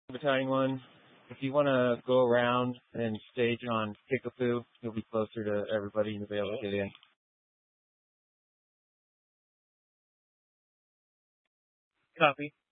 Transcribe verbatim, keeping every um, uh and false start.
Battalion one, if you want to go around and stage on Kickapoo, you'll be closer to everybody and you'll be able to get in. Copy.